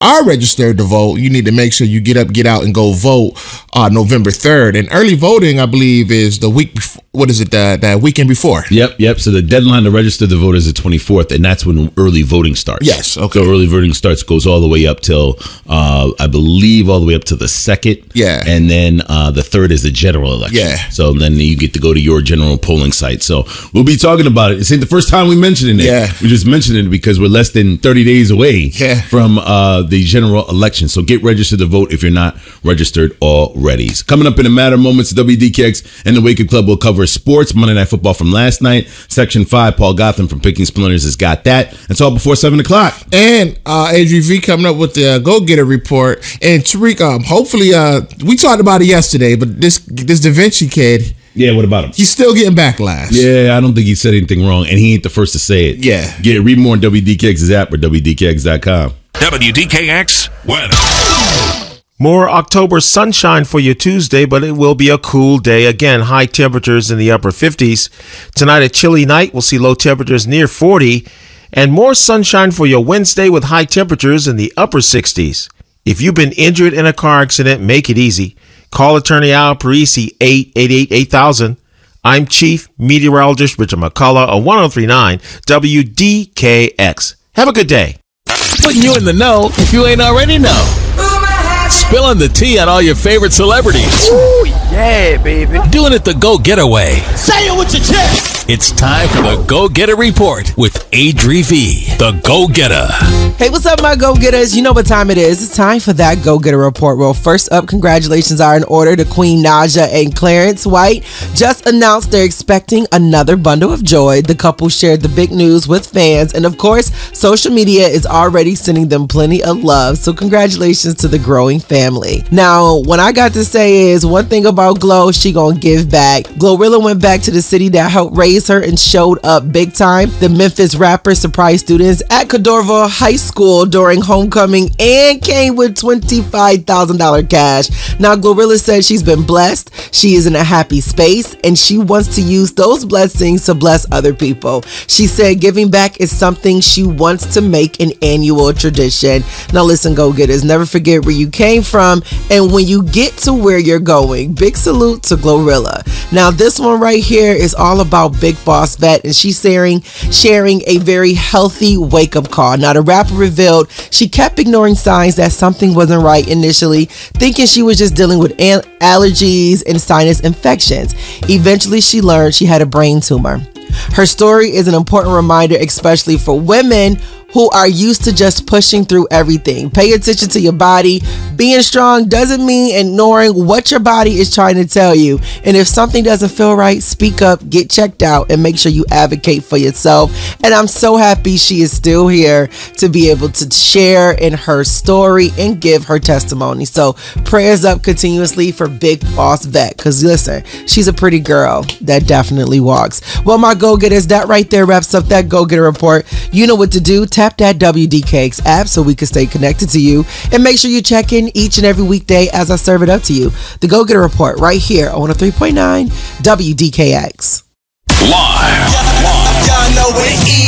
are registered to vote, you need to make sure you get out, and go vote November 3rd. And early voting, I believe, is the week before. What is it? That weekend before? Yep. So the deadline to register to vote is the 24th, and that's when early voting starts. Yes. Okay. So early voting goes all the way up till I believe all the way up to the 2nd. Yeah. And then the 3rd is the general election. Yeah. So then you get to go to your general polling site. So we'll be talking about it. This ain't the first time we mentioned it. Yeah. We just mentioned it because we're less than 30 days away from the general election. So get registered to vote if you're not registered already. So coming up in a matter of moments, WDKX and the Wake Up Club will cover sports, Monday Night Football from last night. Section 5, Paul Gotham from Picking Splinters has got that. It's all before 7 o'clock. And Adrian V coming up with the Go-Getter report. And Tariq, hopefully, we talked about it yesterday, but this Da Vinci kid. Yeah, what about him? He's still getting backlash. Yeah, I don't think he said anything wrong, and he ain't the first to say it. Yeah. Read more on WDKX's app or WDKX.com. WDKX weather. More October sunshine for your Tuesday, but it will be a cool day. Again, high temperatures in the upper 50s. Tonight, a chilly night. We'll see low temperatures near 40. And more sunshine for your Wednesday with high temperatures in the upper 60s. If you've been injured in a car accident, make it easy. Call attorney Al Parisi, 888-8000. I'm Chief Meteorologist Richard McCullough on 103.9 WDKX. Have a good day. Putting you in the know if you ain't already know. Spilling the tea on all your favorite celebrities. Ooh, yeah, baby. Doing it the Go-Getter way. Say it with your chest. It's time for the Go-Getter Report with Adri V, the Go-Getter. Hey, what's up, my Go-Getters? You know what time it is. It's time for that Go-Getter Report. Well, first up, congratulations are in order to Queen Naja and Clarence White. Just announced they're expecting another bundle of joy. The couple shared the big news with fans. And of course, social media is already sending them plenty of love. So congratulations to the growing family. Now, what I got to say is one thing about Glo, she gonna give back. Glorilla went back to the city that helped raise her and showed up big time. The Memphis rapper surprised students at Cordova High School during homecoming and came with $25,000 cash. Now, Glorilla said she's been blessed. She is in a happy space and she wants to use those blessings to bless other people. She said giving back is something she wants to make an annual tradition. Now, listen, Go-Getters, never forget where you came from and when you get to where you're going. Big salute to Glorilla. Now, this one right here is all about Big Boss Vet, and she's sharing a very healthy wake-up call. Now, the rapper revealed she kept ignoring signs that something wasn't right initially, thinking she was just dealing with allergies and sinus infections. Eventually, she learned she had a brain tumor. Her story is an important reminder, especially for women who are used to just pushing through everything. Pay attention to your body. Being strong doesn't mean ignoring what your body is trying to tell you. And if something doesn't feel right, speak up, get checked out, and make sure you advocate for yourself. And I'm so happy she is still here to be able to share in her story and give her testimony. So prayers up continuously for Big Boss Vet, because listen, she's a pretty girl that definitely walks. Well, my Go-Getters, that right there wraps up that Go-Getter Report. You know what to do. Tap that WDKX app so we can stay connected to you. And make sure you check in each and every weekday as I serve it up to you. The Go-Getter Report right here on 103.9 WDKX. Live. Y'all know what it is.